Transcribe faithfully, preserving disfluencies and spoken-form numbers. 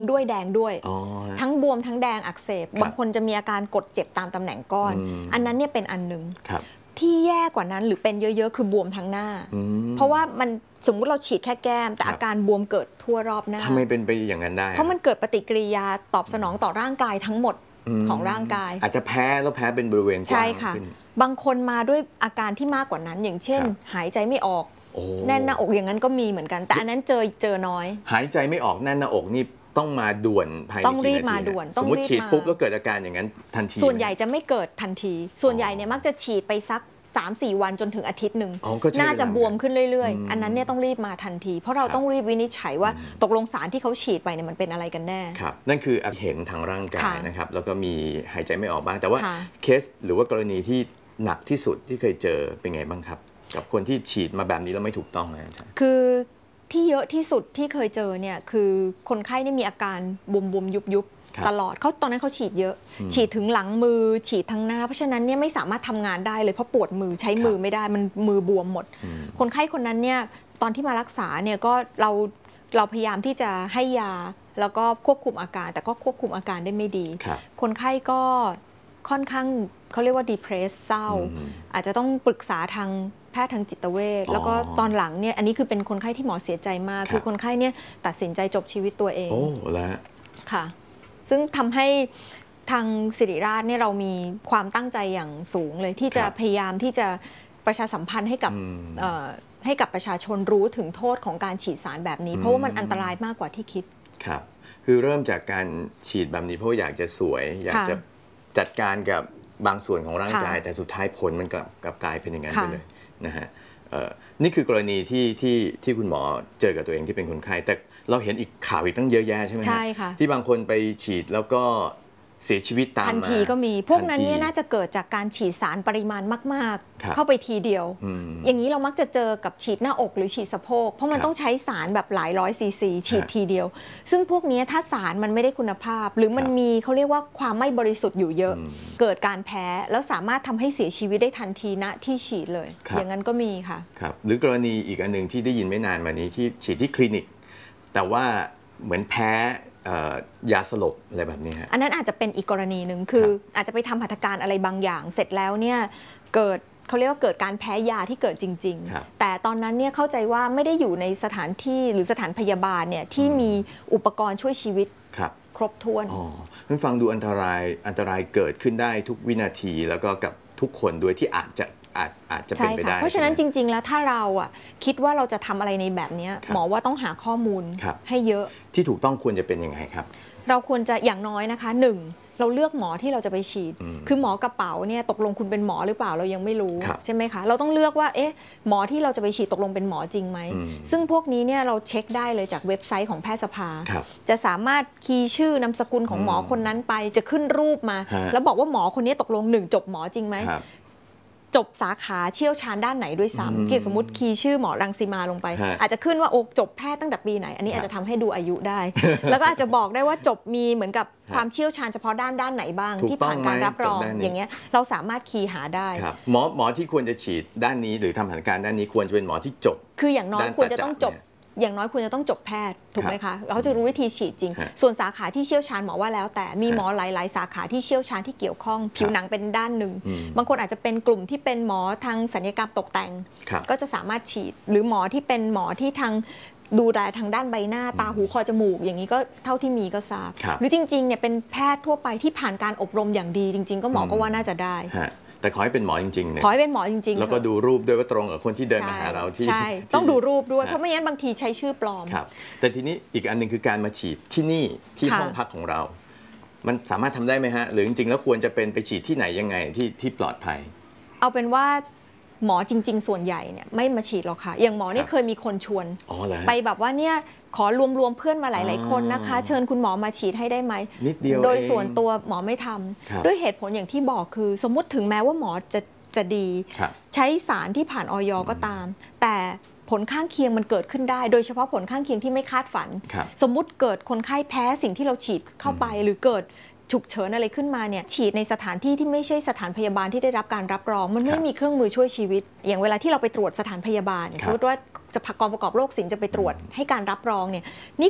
ด้วยแดงด้วยทั้งบวมทั้งแดงอักเสบบางคนจะมีอาการกดเจ็บตามตำแหน่งก้อนอันนั้นเนี่ยเป็นอันหนึ่งที่แย่กว่านั้นหรือเป็นเยอะๆคือบวมทั้งหน้าเพราะว่ามันสมมุติเราฉีดแค่แก้มแต่อาการบวมเกิดทั่วรอบหน้าทำไมเป็นไปอย่างนั้นได้เพราะมันเกิดปฏิกิริยาตอบสนองต่อร่างกายทั้งหมดของร่างกายอาจจะแพ้แล้วแพ้เป็นบริเวณกว้างขึ้นใช่ค่ะบางคนมาด้วยอาการที่มากกว่านั้นอย่างเช่นหายใจไม่ออกแน่นหน้าอกอย่างนั้นก็มีเหมือนกันแต่อันนั้นเจอเจอน้อยหายใจไม่ออกแน่นหน้าอกนี่ต้องมาด่วนภายในต้องรีบมาด่วนสมมติฉีดปุ๊บแล้วเกิดอาการอย่างนั้นทันทีส่วนใหญ่จะไม่เกิดทันทีส่วนใหญ่เนี่ยมักจะฉีดไปสัก สามสี่ วันจนถึงอาทิตย์หนึ่งน่าจะบวมขึ้นเรื่อยๆอันนั้นเนี่ยต้องรีบมาทันทีเพราะเราต้องรีบวินิจฉัยว่าตกลงสารที่เขาฉีดไปเนี่ยมันเป็นอะไรกันแน่ครับนั่นคือเห็นทางร่างกายนะครับแล้วก็มีหายใจไม่ออกบ้างแต่ว่าเคสหรือว่ากรณีที่หนักที่สุดที่เคยเจอเป็นไงบ้างครับกับคนที่ฉีดมาแบบนี้แล้วไม่ถูกต้องนะคือที่เยอะที่สุดที่เคยเจอเนี่ยคือคนไข้นี่มีอาการบวมบวมยุบยุบตลอดเขาตอนนั้นเขาฉีดเยอะฉีดถึงหลังมือฉีดทั้งหน้าเพราะฉะนั้นเนี่ยไม่สามารถทำงานได้เลยเพราะปวดมือใช้มือไม่ได้มันมือบวมหมดคนไข้คนนั้นเนี่ยตอนที่มารักษาเนี่ยก็เราเราพยายามที่จะให้ยาแล้วก็ควบคุมอาการแต่ก็ควบคุมอาการได้ไม่ดีคนไข้ก็ค่อนข้างเขาเรียกว่า depressed เศร้าอาจจะต้องปรึกษาทางแพทย์ทางจิตเวชแล้วก็ตอนหลังเนี่ยอันนี้คือเป็นคนไข้ที่หมอเสียใจมากคือคนไข้เนี่ยตัดสินใจจบชีวิตตัวเองโอ้แล้วค่ะซึ่งทำให้ทางศิริราชเนี่ยเรามีความตั้งใจอย่างสูงเลยที่จะพยายามที่จะประชาสัมพันธ์ให้กับให้กับประชาชนรู้ถึงโทษของการฉีดสารแบบนี้เพราะว่ามันอันตรายมากกว่าที่คิดครับคือเริ่มจากการฉีดแบบนี้เพราะอยากจะสวยอยากจะจัดการกับบางส่วนของร่างกายแต่สุดท้ายผลมันกลับกลับกลายเป็นอย่างนั้นไปเลยนะฮะนี่คือกรณีที่ที่ที่คุณหมอเจอกับตัวเองที่เป็นคนไข้แต่เราเห็นอีกข่าวอีกตั้งเยอะแยะใช่ไหมใช่ค่ะที่บางคนไปฉีดแล้วก็เสียชีวิตตามมาทันทีก็มีพวกนั้นเนี่ยน่าจะเกิดจากการฉีดสารปริมาณมากๆเข้าไปทีเดียวอย่างนี้เรามักจะเจอกับฉีดหน้าอกหรือฉีดสะโพกเพราะมันต้องใช้สารแบบหลายร้อยซีซีฉีดทีเดียวซึ่งพวกนี้ถ้าสารมันไม่ได้คุณภาพหรือมันมีเขาเรียกว่าความไม่บริสุทธิ์อยู่เยอะเกิดการแพ้แล้วสามารถทำให้เสียชีวิตได้ทันทีณที่ฉีดเลยอย่างนั้นก็มีค่ะครับหรือกรณีอีกอันหนึ่งที่ได้ยินไม่นานมานี้ที่ฉีดที่คลินิกแต่ว่าเหมือนแพ้ยาสลบอะไรแบบนี้ฮะอันนั้นอาจจะเป็นอีกกรณีหนึ่งคืออาจจะไปทำหัตถการอะไรบางอย่างเสร็จแล้วเนี่ยเกิดเขาเรียกว่าเกิดการแพ้ยาที่เกิดจริงๆแต่ตอนนั้นเนี่ยเข้าใจว่าไม่ได้อยู่ในสถานที่หรือสถานพยาบาลเนี่ยที่มีอุปกรณ์ช่วยชีวิตครบถ้วนอ๋อนั่นฟังดูอันตรายอันตรายเกิดขึ้นได้ทุกวินาทีแล้วก็กับทุกคนด้วยที่อาจจะอาจอาจจะเป็นไปได้เพราะฉะนั้นจริงๆแล้วถ้าเราอ่ะคิดว่าเราจะทำอะไรในแบบนี้หมอว่าต้องหาข้อมูลให้เยอะที่ถูกต้องควรจะเป็นยังไงครับเราควรจะอย่างน้อยนะคะหนึ่งเราเลือกหมอที่เราจะไปฉีดคือหมอกระเป๋าเนี่ยตกลงคุณเป็นหมอหรือเปล่าเรายังไม่รู้ใช่ไหมคะเราต้องเลือกว่าเอ๊ะหมอที่เราจะไปฉีดตกลงเป็นหมอจริงไหมซึ่งพวกนี้เนี่ยเราเช็คได้เลยจากเว็บไซต์ของแพทยสภาจะสามารถคีย์ชื่อนามสกุลของหมอคนนั้นไปจะขึ้นรูปมาแล้วบอกว่าหมอคนนี้ตกลงหนึ่งจบหมอจริงไหมจบสาขาเชี่ยวชาญด้านไหนด้วยซ้ำคือสมมติคีย์ชื่อหมอรังสีมาลงไปอาจจะขึ้นว่าโอ้จบแพทย์ตั้งแต่ปีไหนอันนี้อาจจะทำให้ดูอายุได้แล้วก็อาจจะบอกได้ว่าจบมีเหมือนกับความเชี่ยวชาญเฉพาะด้านด้านไหนบ้างที่ผ่านการรับรองอย่างเงี้ยเราสามารถคีย์หาได้หมอหมอที่ควรจะฉีดด้านนี้หรือทำหัตถการด้านนี้ควรจะเป็นหมอที่จบคืออย่างน้อยควรจะต้องจบอย่างน้อยคุณจะต้องจบแพทย์ถูกไหมคะเขาจะรู้วิธีฉีดจริงส่วนสาขาที่เชี่ยวชาญหมอว่าแล้วแต่มีหมอหลายๆสาขาที่เชี่ยวชาญที่เกี่ยวข้องผิวหนังเป็นด้านหนึ่งบางคนอาจจะเป็นกลุ่มที่เป็นหมอทางศัลยกรรมตกแต่งก็จะสามารถฉีดหรือหมอที่เป็นหมอที่ทางดูแลทางด้านใบหน้าตาหูคอจมูกอย่างนี้ก็เท่าที่มีก็ทราบหรือจริงๆเนี่ยเป็นแพทย์ทั่วไปที่ผ่านการอบรมอย่างดีจริงๆก็หมอก็ว่าน่าจะได้แต่ขอให้เป็นหมอจริงๆเนี่ยขอให้เป็นหมอจริงๆแล้วก็ดูรูปด้วยว่าตรงกับคนที่เดินมาหาเราที่ใช่ต้องดูรูปด้วยเพราะไม่งั้นบางทีใช้ชื่อปลอมครับแต่ทีนี้อีกอันนึงคือการมาฉีดที่นี่ที่ห้องพักของเรามันสามารถทำได้ไหมฮะหรือจริงๆแล้วควรจะเป็นไปฉีดที่ไหนยังไงที่ที่ปลอดภัยเอาเป็นว่าหมอจริงๆส่วนใหญ่เนี่ยไม่มาฉีดหรอกค่ะอย่างหมอนี่เคยมีคนชวนไปแบบว่าเนี่ยขอรวมๆเพื่อนมาหลายๆคนนะคะเชิญคุณหมอมาฉีดให้ได้ไหมนิดเดียวโดยส่วนตัวหมอไม่ทำด้วยเหตุผลอย่างที่บอกคือสมมุติถึงแม้ว่าหมอจะจะดีใช้สารที่ผ่านอย.ก็ตามแต่ผลข้างเคียงมันเกิดขึ้นได้โดยเฉพาะผลข้างเคียงที่ไม่คาดฝันสมมุติเกิดคนไข้แพ้สิ่งที่เราฉีดเข้าไปหรือเกิดฉุกเฉินอะไรขึ้นมาเนี่ยฉีดในสถานที่ที่ไม่ใช่สถานพยาบาลที่ได้รับการรับรองมันไม่มีเครื่องมือช่วยชีวิตอย่างเวลาที่เราไปตรวจสถานพยาบาลสมมติว่าจะกองประกอบโรคศิลป์จะไปตรวจให้การรับรองเนี่ยนี่